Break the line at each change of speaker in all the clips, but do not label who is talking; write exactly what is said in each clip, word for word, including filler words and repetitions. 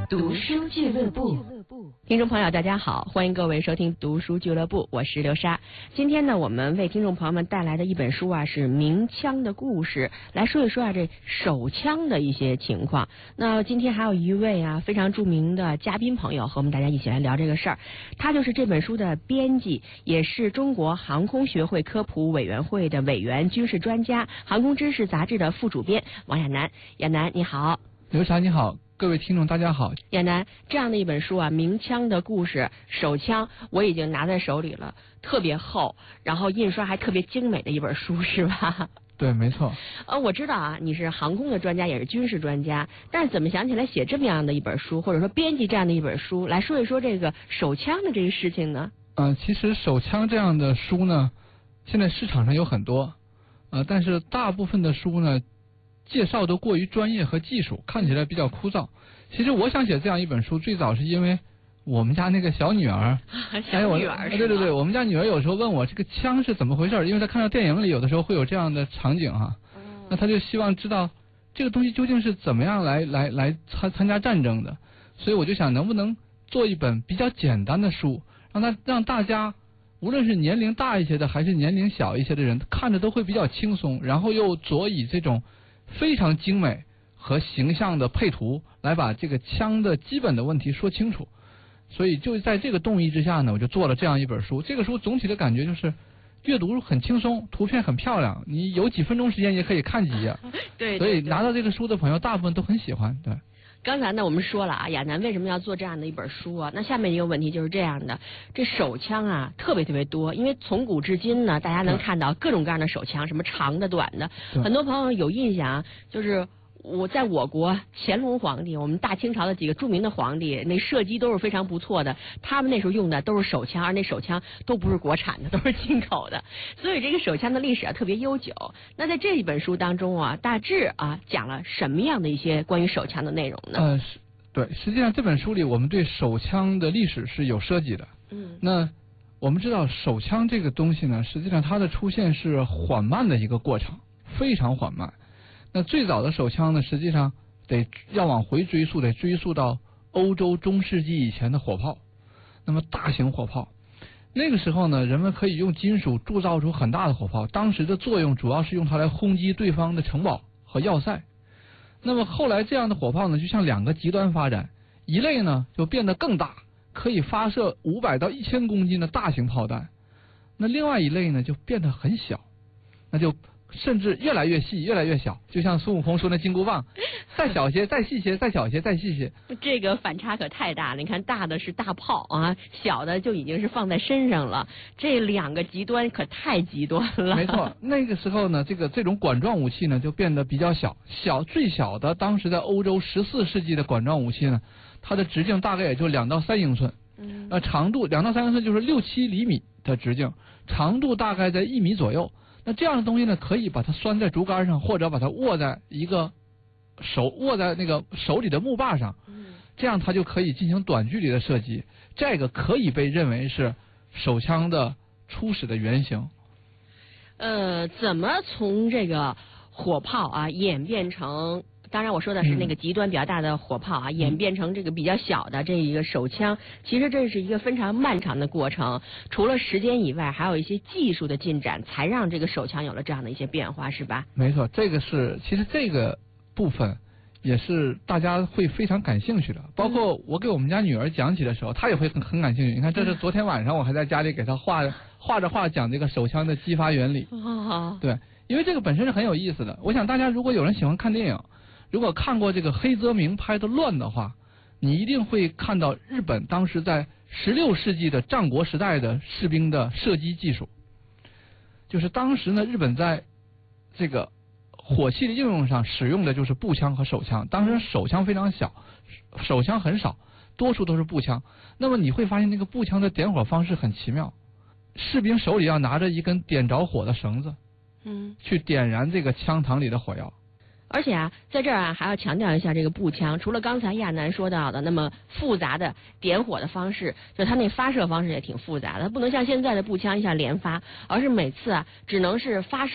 读书俱乐部，听众朋友大家好，欢迎各位收听读书俱乐部，我是刘莎。今天呢，我们为听众朋友们带来的一本书啊，是鸣枪的故事，来说一说啊这手枪的一些情况。那今天还有一位啊非常著名的嘉宾朋友和我们大家一起来聊这个事儿，他就是这本书的编辑，也是中国航空学会科普委员会的委员、军事专家、航空知识杂志的副主编王亚楠。亚楠你好。
刘莎你好，各位听众大家好。
亚楠，这样的一本书啊，鸣枪的故事，手枪我已经拿在手里了，特别厚，然后印刷还特别精美的一本书，是吧？
对，没错。
呃，我知道啊，你是航空的专家，也是军事专家，但是怎么想起来写这么样的一本书，或者说编辑这样的一本书，来说一说这个手枪的这个事情呢？
呃，其实手枪这样的书呢，现在市场上有很多，呃，但是大部分的书呢，介绍都过于专业和技术，看起来比较枯燥。其实我想写这样一本书，最早是因为我们家那个小女儿，
小女儿、哎、
对对对，我们家女儿有时候问我这个枪是怎么回事，因为她看到电影里有的时候会有这样的场景哈、啊嗯，那她就希望知道这个东西究竟是怎么样来来来参参加战争的，所以我就想能不能做一本比较简单的书，让她让大家无论是年龄大一些的还是年龄小一些的人看着都会比较轻松，然后又佐以这种非常精美和形象的配图来把这个枪的基本的问题说清楚，所以就在这个动议之下呢，我就做了这样一本书。这个书总体的感觉就是阅读很轻松，图片很漂亮，你有几分钟时间也可以看几页。
对，
所以拿到这个书的朋友大部分都很喜欢。对。
刚才呢，我们说了啊，亚楠为什么要做这样的一本书啊？那下面一个问题就是这样的，这手枪啊特别特别多，因为从古至今呢，大家能看到各种各样的手枪，什么长的、短的，很多朋友有印象，就是我在我国乾隆皇帝，我们大清朝的几个著名的皇帝，那射击都是非常不错的，他们那时候用的都是手枪，而那手枪都不是国产的，都是进口的，所以这个手枪的历史啊特别悠久。那在这一本书当中啊，大致啊讲了什么样的一些关于手枪的内容呢？
呃，是对，实际上这本书里我们对手枪的历史是有涉及的。
嗯，
那我们知道手枪这个东西呢，实际上它的出现是缓慢的一个过程，非常缓慢。那最早的手枪呢，实际上得要往回追溯，得追溯到欧洲中世纪以前的火炮。那么大型火炮，那个时候呢，人们可以用金属铸造出很大的火炮，当时的作用主要是用它来轰击对方的城堡和要塞。那么后来这样的火炮呢，就向两个极端发展，一类呢就变得更大，可以发射五百到一千公斤的大型炮弹，那另外一类呢就变得很小，那就甚至越来越细，越来越小，就像孙悟空说那金箍棒，再小些，再细些，再小些，再细些。
这个反差可太大了！你看，大的是大炮啊，小的就已经是放在身上了，这两个极端可太极端了。
没错，那个时候呢，这个这种管状武器呢就变得比较小，小最小的当时在欧洲十四世纪的管状武器呢，它的直径大概也就两到三英寸，嗯，呃，长度两到三英寸就是六七厘米的直径，长度大概在一米左右。那这样的东西呢，可以把它拴在竹竿上，或者把它握在一个手握在那个手里的木把上，这样它就可以进行短距离的射击。这个可以被认为是手枪的初始的原型。
呃，怎么从这个火炮啊演变成？当然我说的是那个极端比较大的火炮啊、嗯、演变成这个比较小的这一个手枪，其实这是一个非常漫长的过程，除了时间以外还有一些技术的进展才让这个手枪有了这样的一些变化，是吧？
没错，这个是其实这个部分也是大家会非常感兴趣的，包括我给我们家女儿讲起的时候她也会很很感兴趣。你看这是昨天晚上我还在家里给她画画着画讲这个手枪的激发原理。
哦，
对，因为这个本身是很有意思的。我想大家如果有人喜欢看电影，如果看过这个黑泽明拍的《乱》的话，你一定会看到日本当时在十六世纪的战国时代的士兵的射击技术。就是当时呢，日本在这个火器的应用上使用的就是步枪和手枪。当时手枪非常小，手枪很少，多数都是步枪。那么你会发现那个步枪的点火方式很奇妙，士兵手里要拿着一根点着火的绳子，
嗯，
去点燃这个枪膛里的火药。
而且啊，在这儿啊还要强调一下，这个步枪除了刚才亚楠说到的那么复杂的点火的方式，就它那发射方式也挺复杂的，不能像现在的步枪一下连发，而是每次啊只能是发射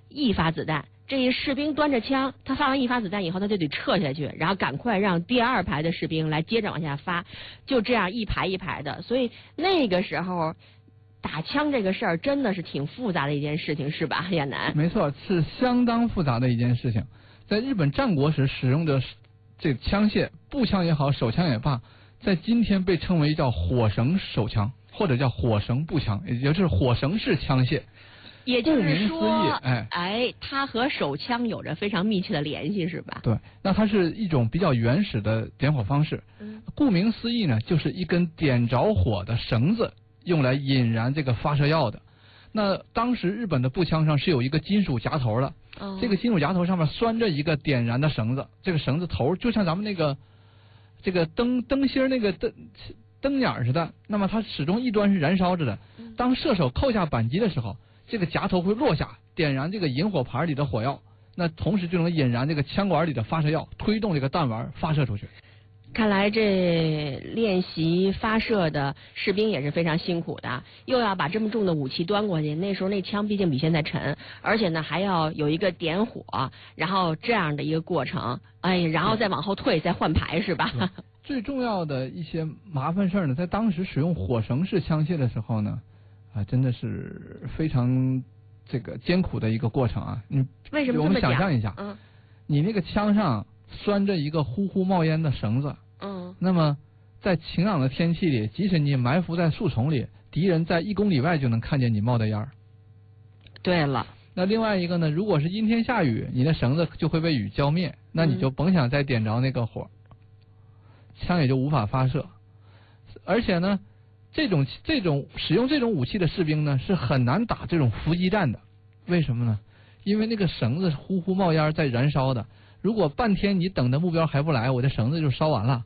一发子弹。这一士兵端着枪，他发完一发子弹以后，他就得撤下去，然后赶快让第二排的士兵来接着往下发，就这样一排一排的。所以那个时候打枪这个事儿真的是挺复杂的一件事情，是吧，亚楠？
没错，是相当复杂的一件事情。在日本战国时使用的这枪械，步枪也好，手枪也罢，在今天被称为叫火绳手枪，或者叫火绳步枪，也就是火绳式枪械。
也就是说，
哎
哎，它和手枪有着非常密切的联系，是吧？
对，那它是一种比较原始的点火方式。嗯、顾名思义呢，就是一根点着火的绳子，用来引燃这个发射药的。那当时日本的步枪上是有一个金属夹头的，哦、这个金属夹头上面拴着一个点燃的绳子，这个绳子头就像咱们那个这个灯灯芯那个灯灯眼似的，那么它始终一端是燃烧着的。当射手扣下扳机的时候，这个夹头会落下，点燃这个引火盘里的火药，那同时就能引燃这个枪管里的发射药，推动这个弹丸发射出去。
看来这练习发射的士兵也是非常辛苦的，又要把这么重的武器端过去，那时候那枪毕竟比现在沉，而且呢还要有一个点火，然后这样的一个过程，哎，然后再往后退，再换排，是吧？
最重要的一些麻烦事儿呢，在当时使用火绳式枪械的时候呢，啊，真的是非常这个艰苦的一个过程啊！你
为什么这么讲？
我们想象一下，
嗯，
你那个枪上拴着一个呼呼冒烟的绳子，
嗯，
那么在晴朗的天气里，即使你埋伏在树丛里，敌人在一公里外就能看见你冒的烟儿。
对了，
那另外一个呢，如果是阴天下雨，你的绳子就会被雨浇灭，那你就甭想再点着那个火，嗯、枪也就无法发射。而且呢，这种这种使用这种武器的士兵呢，是很难打这种伏击战的。为什么呢？因为那个绳子呼呼冒烟在燃烧的，如果半天你等的目标还不来，我的绳子就烧完了。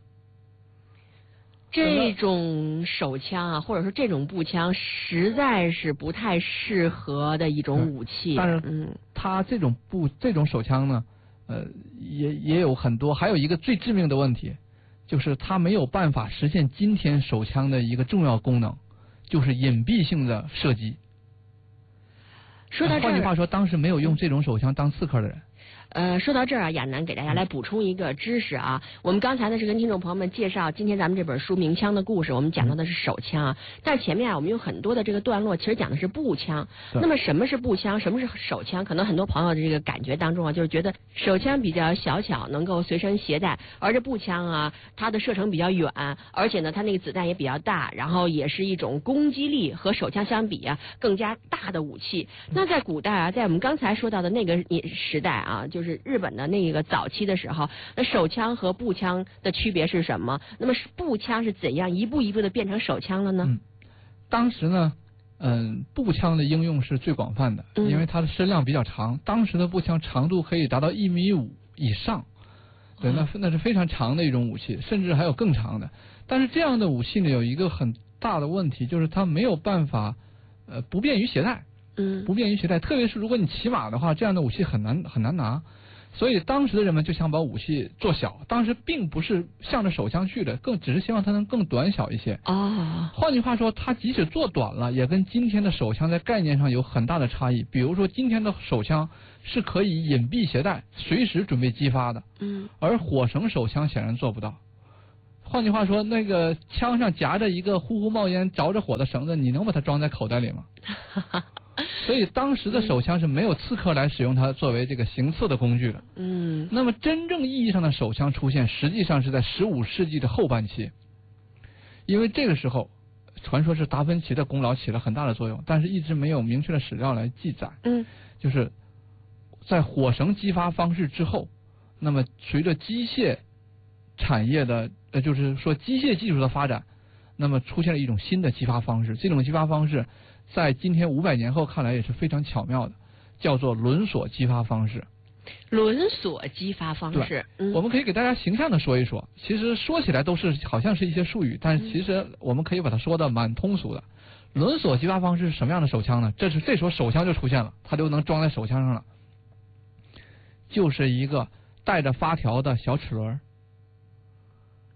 这种手枪啊，或者说这种步枪，实在是不太适合的一种武器。
但是，
嗯，
它这种步这种手枪呢，呃，也也有很多，还有一个最致命的问题，就是它没有办法实现今天手枪的一个重要功能，就是隐蔽性的射击。
说到这儿，
换句话说，当时没有用这种手枪当刺客的人。
呃，说到这儿啊，亚楠给大家来补充一个知识啊。我们刚才呢是跟听众朋友们介绍今天咱们这本书《鸣枪的故事》，我们讲到的是手枪啊。但是前面啊，我们有很多的这个段落，其实讲的是步枪。那么什么是步枪？什么是手枪？可能很多朋友的这个感觉当中啊，就是觉得手枪比较小巧，能够随身携带，而这步枪啊，它的射程比较远，而且呢，它那个子弹也比较大，然后也是一种攻击力和手枪相比啊更加大的武器。那在古代啊，在我们刚才说到的那个时代啊，就就是日本的那个早期的时候，那手枪和步枪的区别是什么？那么步枪是怎样一步一步的变成手枪了呢？
嗯，当时呢，嗯，步枪的应用是最广泛的，
嗯、
因为它的身量比较长。当时的步枪长度可以达到一米五以上，对，那那是非常长的一种武器，甚至还有更长的。但是这样的武器呢，有一个很大的问题，就是它没有办法，呃，不便于携带。
嗯，
不便于携带，特别是如果你骑马的话，这样的武器很难很难拿，所以当时的人们就想把武器做小。当时并不是向着手枪去的，更只是希望它能更短小一些。
啊，
换句话说，它即使做短了，也跟今天的手枪在概念上有很大的差异。比如说，今天的手枪是可以隐蔽携带，随时准备激发的，
嗯，而
火绳手枪显然做不到。换句话说，那个枪上夹着一个呼呼冒烟、着着火的绳子，你能把它装在口袋里吗？所以当时的手枪是没有刺客来使用它作为这个行刺的工具的。
嗯，
那么真正意义上的手枪出现，实际上是在十五世纪的后半期，因为这个时候，传说是达芬奇的功劳起了很大的作用，但是一直没有明确的史料来记载。
嗯，
就是在火绳激发方式之后，那么随着机械产业的，呃，就是说机械技术的发展，那么出现了一种新的激发方式。这种激发方式在今天五百年后看来也是非常巧妙的，叫做轮锁激发方式。
轮锁激发方式，
嗯、我们可以给大家形象的说一说。其实说起来都是好像是一些术语，但是其实我们可以把它说的蛮通俗的。轮锁激发方式是什么样的手枪呢？这是这时候手枪就出现了，它就能装在手枪上了，就是一个带着发条的小齿轮。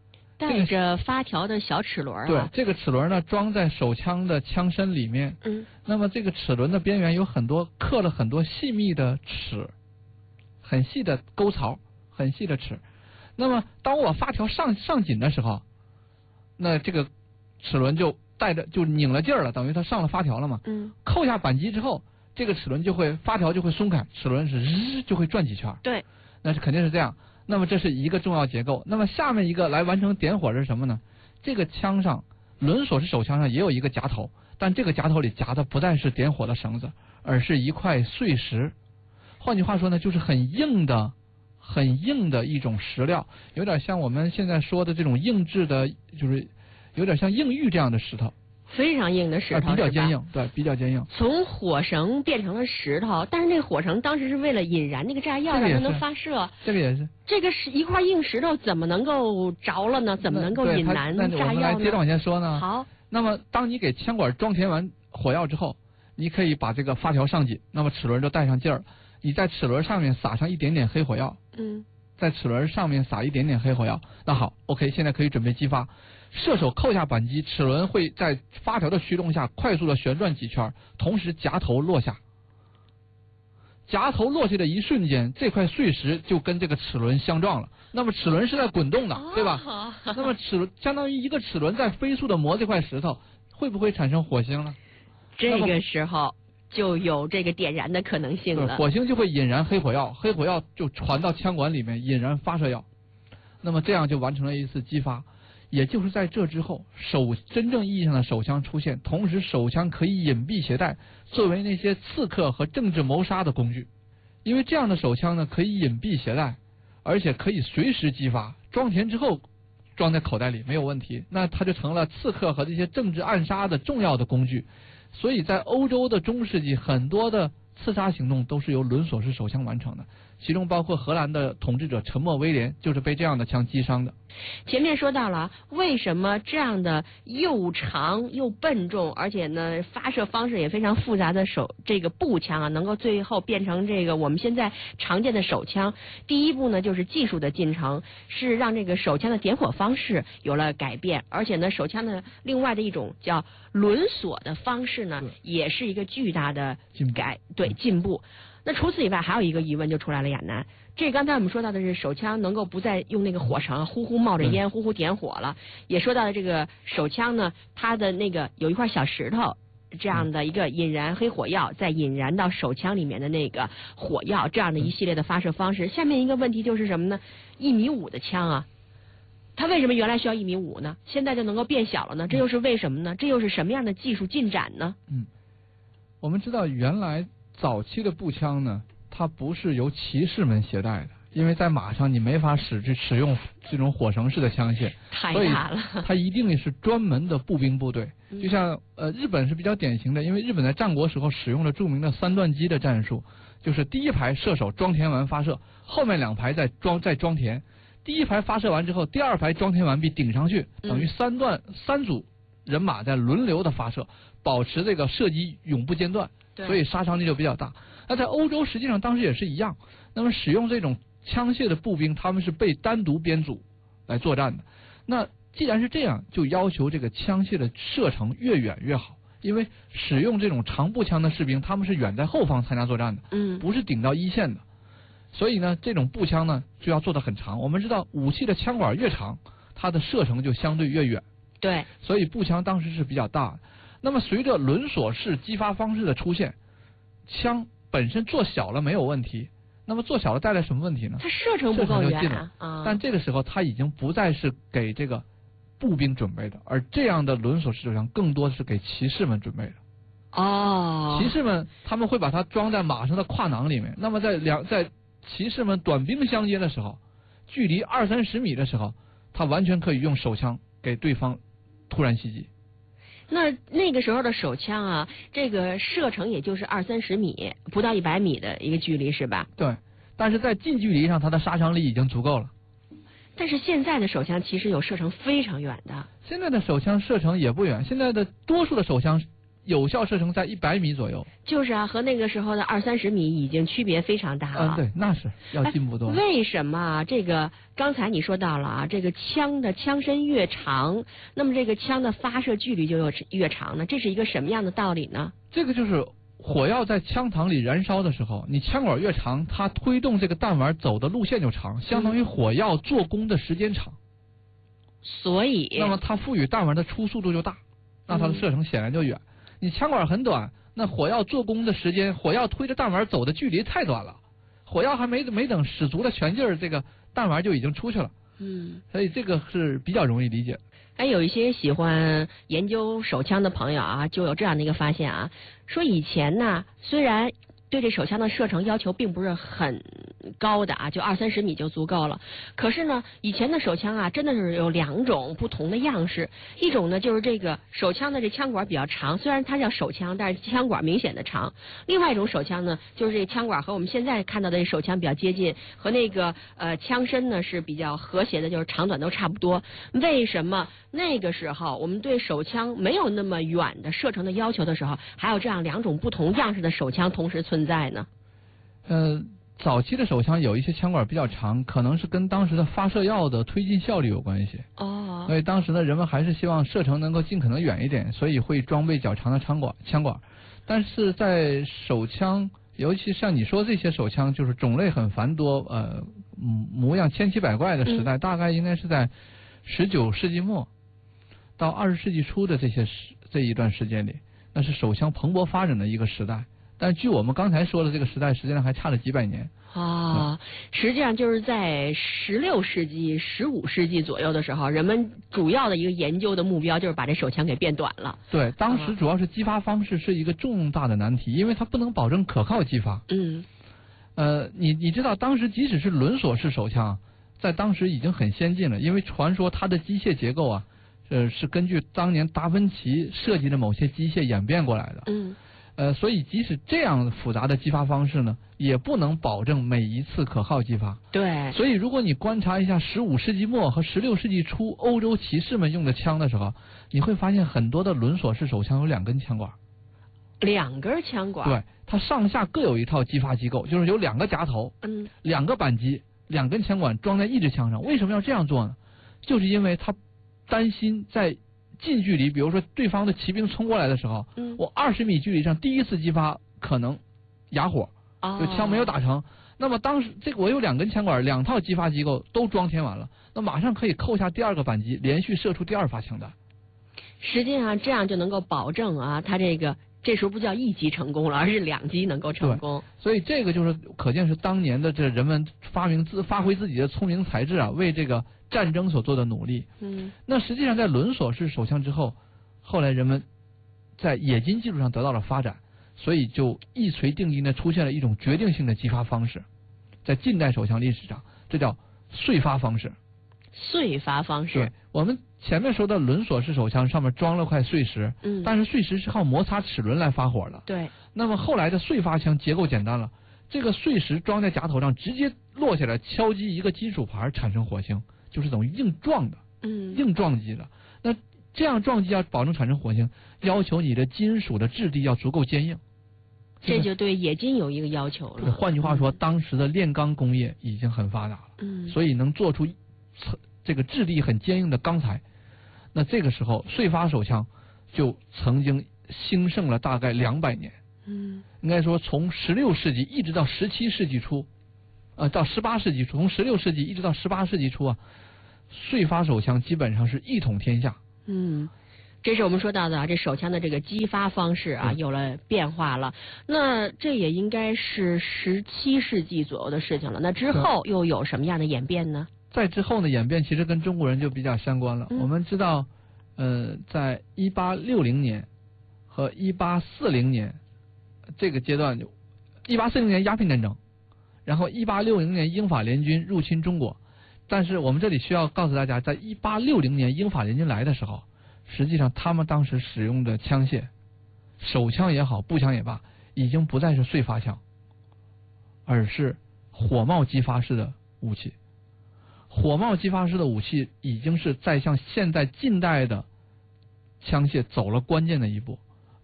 带着发条的小齿轮啊。
对，这个齿轮呢装在手枪的枪身里面。
嗯。
那么这个齿轮的边缘有很多刻了很多细密的齿，很细的沟槽，很细的齿。那么当我发条上上紧的时候，那这个齿轮就带着就拧了劲儿了，等于它上了发条了嘛。
嗯。
扣下扳机之后，这个齿轮就会发条就会松开，齿轮是日就会转几圈。
对。
那是肯定是这样。那么这是一个重要结构。那么下面一个来完成点火的是什么呢？这个枪上轮锁式手枪上也有一个夹头，但这个夹头里夹的不再是点火的绳子，而是一块碎石。换句话说呢，就是很硬的、很硬的一种石料，有点像我们现在说的这种硬质的，就是有点像硬玉这样的石头。
非常硬的石头、
啊，比较坚硬，对，比较坚硬。
从火绳变成了石头，但是那个火绳当时是为了引燃那个炸药，让它能发射。
这个也是。
这个是一块硬石头，怎么能够着了呢？怎么能够引燃炸药呢？
那我们来接着往前说呢。
好。
那么，当你给枪管装填完火药之后，你可以把这个发条上紧，那么齿轮就带上劲儿。你在齿轮上面撒上一点点黑火药。
嗯。
在齿轮上面撒一点点黑火药。那好 ，OK， 现在可以准备激发。射手扣下扳机，齿轮会在发条的驱动下快速的旋转几圈，同时夹头落下。夹头落下的一瞬间，这块碎石就跟这个齿轮相撞了。那么齿轮是在滚动的，
哦、
对吧？那么齿轮相当于一个齿轮在飞速的磨这块石头，会不会产生火星呢？
这个时候就有这个点燃的可能性了。
火星就会引燃黑火药，黑火药就传到枪管里面，引燃发射药。那么这样就完成了一次激发。也就是在这之后，手真正意义上的手枪出现，同时手枪可以隐蔽携带，作为那些刺客和政治谋杀的工具。因为这样的手枪呢，可以隐蔽携带，而且可以随时激发，装填之后装在口袋里没有问题。那它就成了刺客和这些政治暗杀的重要的工具。所以在欧洲的中世纪，很多的刺杀行动都是由轮锁式手枪完成的，其中包括荷兰的统治者沉默威廉就是被这样的枪击伤的。
前面说到了为什么这样的又长又笨重，而且呢发射方式也非常复杂的手这个步枪啊，能够最后变成这个我们现在常见的手枪。第一步呢就是技术的进程，是让这个手枪的点火方式有了改变，而且呢手枪的另外的一种叫轮锁的方式呢，也是一个巨大的改对进步。那除此以外，还有一个疑问就出来了，亚楠。这刚才我们说到的是手枪能够不再用那个火绳呼呼冒着烟呼呼点火了，也说到了这个手枪呢，它的那个有一块小石头这样的一个引燃黑火药，再引燃到手枪里面的那个火药，这样的一系列的发射方式。下面一个问题就是什么呢？一米五的枪啊，它为什么原来需要一米五呢？现在就能够变小了呢？这又是为什么呢？这又是什么样的技术进展呢？
嗯，我们知道原来早期的步枪呢，它不是由骑士们携带的，因为在马上你没法使使用这种火绳式的枪械，
太大了，
所以它一定是专门的步兵部队。就像呃日本是比较典型的，因为日本在战国时候使用了著名的三段击的战术，就是第一排射手装填完发射，后面两排再装再装填，第一排发射完之后，第二排装填完毕顶上去，等于三段、嗯、三组人马在轮流的发射，保持这个射击永不间断。所以杀伤力就比较大。那在欧洲实际上当时也是一样，那么使用这种枪械的步兵，他们是被单独编组来作战的。那既然是这样，就要求这个枪械的射程越远越好，因为使用这种长步枪的士兵，他们是远在后方参加作战的，
嗯，
不是顶到一线的。所以呢，这种步枪呢就要做得很长。我们知道武器的枪管越长，它的射程就相对越远。
对，
所以步枪当时是比较大的。那么随着轮锁式激发方式的出现，枪本身做小了没有问题，那么做小了带来什么问题呢？
它射程不够远
啊，啊但这个时候它已经不再是给这个步兵准备的，而这样的轮锁式手枪更多的是给骑士们准备的。
哦，
骑士们他们会把它装在马上的挎囊里面，那么在两在骑士们短兵相接的时候，距离二三十米的时候，他完全可以用手枪给对方突然袭击。
那那个时候的手枪啊，这个射程也就是二三十米，不到一百米的一个距离，是吧？
对，但是在近距离上，它的杀伤力已经足够了。
但是现在的手枪其实有射程非常远的。
现在的手枪射程也不远，现在的多数的手枪有效射程在一百米左右。
就是啊，和那个时候的二三十米已经区别非常大了。
嗯，对，那是要进步多了。
为什么这个刚才你说到了啊，这个枪的枪身越长，那么这个枪的发射距离就越越长呢？这是一个什么样的道理呢？
这个就是火药在枪膛里燃烧的时候，你枪管越长，它推动这个弹丸走的路线就长，相当于火药做功的时间长。
所以，
那么它赋予弹丸的出速度就大，那它的射程显然就远。嗯、你枪管很短，那火药做功的时间，火药推着弹丸走的距离太短了，火药还没没等使足了全劲儿，这个弹丸就已经出去了。
嗯，
所以这个是比较容易理解。
还有一些喜欢研究手枪的朋友啊，就有这样的一个发现啊，说以前呢，虽然对这手枪的射程要求并不是很高的啊，就二三十米就足够了。可是呢，以前的手枪啊，真的是有两种不同的样式。一种呢，就是这个手枪的这枪管比较长，虽然它叫手枪，但是枪管明显的长。另外一种手枪呢，就是这枪管和我们现在看到的这手枪比较接近，和那个呃枪身呢是比较和谐的，就是长短都差不多。为什么那个时候我们对手枪没有那么远的射程的要求的时候，还有这样两种不同样式的手枪同时存在呢？
呃，早期的手枪有一些枪管比较长，可能是跟当时的发射药的推进效率有关系。
哦。
所以当时呢，人们还是希望射程能够尽可能远一点，所以会装备较长的枪管。枪管，但是在手枪，尤其像你说这些手枪，就是种类很繁多，呃，模样千奇百怪的时代，嗯、大概应该是在十九世纪末到二十世纪初的这些时这一段时间里，那是手枪蓬勃发展的一个时代。但距我们刚才说的这个时代，实际上还差了几百年。
啊，实际上就是在十六世纪、十五世纪左右的时候，人们主要的一个研究的目标就是把这手枪给变短了。
对，当时主要是激发方式是一个重大的难题，因为它不能保证可靠激发。
嗯。
呃，你你知道，当时即使是轮锁式手枪，在当时已经很先进了，因为传说它的机械结构啊，呃，是根据当年达芬奇设计的某些机械演变过来的。
嗯。
呃，所以即使这样复杂的激发方式呢，也不能保证每一次可靠激发。
对。
所以如果你观察一下十五世纪末和十六世纪初欧洲骑士们用的枪的时候，你会发现很多的轮锁式手枪有两根枪管。
两根枪管。
对，它上下各有一套激发机构，就是有两个夹头，
嗯，
两个扳机，两根枪管装在一支枪上。为什么要这样做呢？就是因为他担心在近距离，比如说对方的骑兵冲过来的时候，
嗯，
我二十米距离上第一次激发可能哑火，
哦，
就枪没有打成。那么当时这个我有两根枪管，两套激发机构都装填完了，那马上可以扣下第二个扳机，连续射出第二发枪弹。
实际上这样就能够保证啊，他这个这时候不叫一击成功了，而是两击能够成功。
所以这个就是可见是当年的这人们发明自发挥自己的聪明才智啊，为这个战争所做的努力。
嗯，
那实际上在轮锁式手枪之后，后来人们在冶金技术上得到了发展，所以就一锤定音的出现了一种决定性的激发方式，在近代手枪历史上，这叫燧发方式。
燧发方式。
对，我们前面说的轮锁式手枪上面装了块碎石，
嗯，
但是碎石是靠摩擦齿轮来发火的。
对。
那么后来的燧发枪结构简单了，这个碎石装在夹头上，直接落下来敲击一个金属盘产生火星，就是等于硬撞的，
嗯，
硬撞击的。那这样撞击要保证产生火星，要求你的金属的质地要足够坚硬。
这就对冶金有一个要求了。
换句话说，当时的炼钢工业已经很发达了，
嗯，
所以能做出这个质地很坚硬的钢材。那这个时候，燧发手枪就曾经兴盛了大概两百年。
嗯，
应该说从十六世纪一直到十七世纪初，呃，到十八世纪初，从十六世纪一直到十八世纪初啊，燧发手枪基本上是一统天下。
嗯。这是我们说到的啊，这手枪的这个激发方式啊有了变化了。那这也应该是十七世纪左右的事情了。那之后又有什么样的演变呢？
在之后呢，演变其实跟中国人就比较相关了。嗯、我们知道，呃，在一八六零年和一八四零年这个阶段，一八四零年鸦片战争，然后一八六零年英法联军入侵中国。但是我们这里需要告诉大家，在一八六零年英法联军来的时候，实际上他们当时使用的枪械，手枪也好，步枪也罢，已经不再是燧发枪，而是火冒激发式的武器。火冒激发式的武器已经是在向现代近代的枪械走了关键的一步，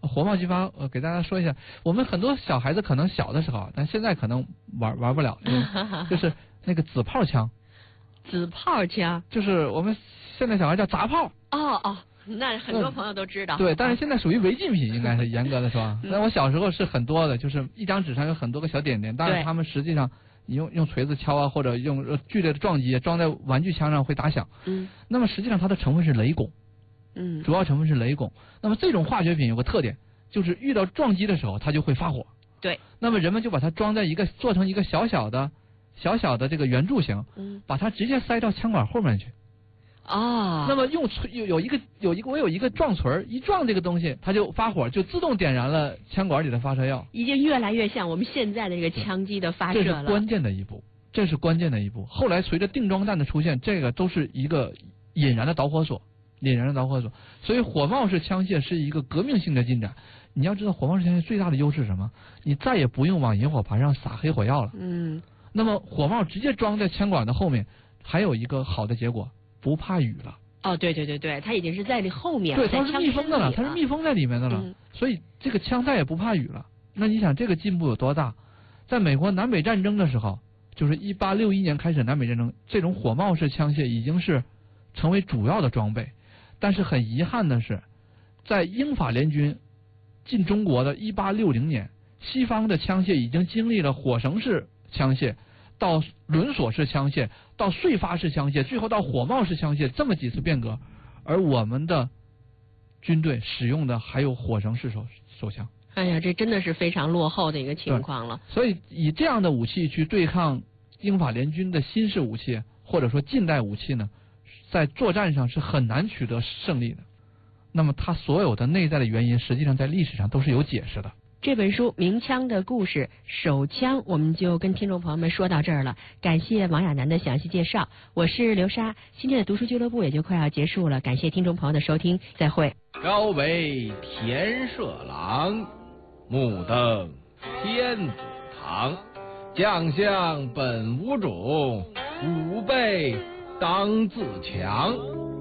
火炮激发，呃，给大家说一下，我们很多小孩子可能小的时候，但现在可能玩玩不了，就是那个子炮枪。
子炮枪
就是我们现在小孩叫砸炮。
哦哦，那很多朋友都知道。
对，但是现在属于违禁品，应该是严格的说。
嗯、
那我小时候是很多的，就是一张纸上有很多个小点点，但是他们实际上你用用锤子敲啊，或者用剧烈的撞击装在玩具枪上会打响。
嗯。
那么实际上它的成分是雷汞。
嗯。
主要成分是雷汞。那么这种化学品有个特点，就是遇到撞击的时候它就会发火。
对。
那么人们就把它装在一个做成一个小小的。小小的这个圆柱形，
嗯，
把它直接塞到枪管后面去。
哦。
那么用锤有有一个有一个我有一个撞锤，一撞这个东西，它就发火，就自动点燃了枪管里的发射药。
已经越来越像我们现在的这个枪击的发射了。
这是关键的一步，这是关键的一步。后来随着定装弹的出现，这个都是一个引燃的导火索，引燃的导火索。所以火炮式枪械是一个革命性的进展。你要知道，火炮式枪械最大的优势是什么？你再也不用往引火盘上撒黑火药了。
嗯。
那么火炮直接装在枪管的后面，还有一个好的结果，不怕雨了。
哦，对对对对，它已经是在这后面了，
对，它是密封的了，它是密封在里面的了，
嗯、
所以这个枪再也不怕雨了。那你想这个进步有多大？在美国南北战争的时候，就是一八六一年开始南北战争，这种火炮式枪械已经是成为主要的装备。但是很遗憾的是，在英法联军进中国的一八六零年，西方的枪械已经经历了火绳式枪械，到轮锁式枪械，到碎发式枪械，最后到火炮式枪械，这么几次变革，而我们的军队使用的还有火绳式手手枪。
哎呀，这真的是非常落后的一个情况了。
所以以这样的武器去对抗英法联军的新式武器，或者说近代武器呢，在作战上是很难取得胜利的。那么它所有的内在的原因，实际上在历史上都是有解释的。
这本书《鸣枪的故事》手枪，我们就跟听众朋友们说到这儿了。感谢王亚楠的详细介绍，我是刘莎。今天的读书俱乐部也就快要结束了，感谢听众朋友的收听，再会。
朝为田舍郎，暮登天子堂。将相本无种，吾辈当自强。